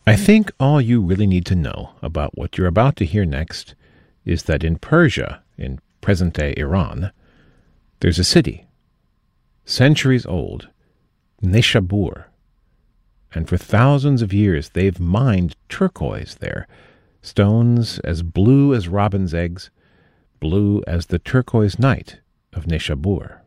I think all you really need to know about what you're about to hear next is that in Persia, in present-day Iran, there's a city, centuries old, Neshabur, and for thousands of years they've mined turquoise there, stones as blue as robin's eggs, blue as the turquoise night of Neshabur.